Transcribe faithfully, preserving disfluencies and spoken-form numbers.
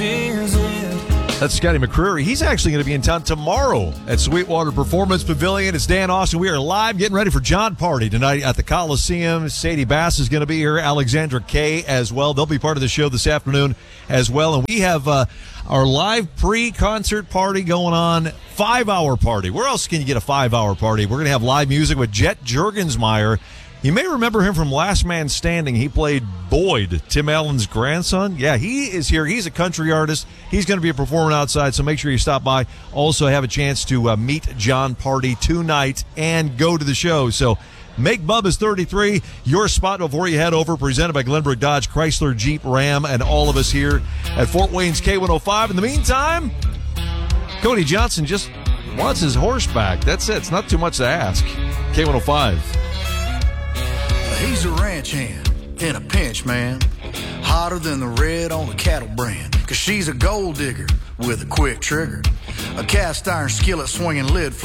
is it. That's Scotty McCreery. He's actually going to be in town tomorrow at Sweetwater Performance Pavilion. It's Dan Austin. We are live getting ready for John Party tonight at the Coliseum. Sadie Bass is going to be here. Alexandra Kay as well. They'll be part of the show this afternoon as well. And we have uh, our live pre-concert party going on, five-hour party. Where else can you get a five-hour party? We're going to have live music with Jet Juergensmeyer. You may remember him from Last Man Standing. He played Boyd, Tim Allen's grandson. Yeah, he is here. He's a country artist. He's going to be performing outside, so make sure you stop by. Also have a chance to uh, meet John Party tonight and go to the show. So make Bubba's thirty-three your spot before you head over. Presented by Glenbrook Dodge, Chrysler, Jeep, Ram, and all of us here at Fort Wayne's K one oh five. In the meantime, Cody Johnson just wants his horse back. That's it. It's not too much to ask. K one oh five. He's a ranch hand in a pinch, man. Hotter than the red on the cattle brand. Cause she's a gold digger with a quick trigger. A cast iron skillet swinging lid.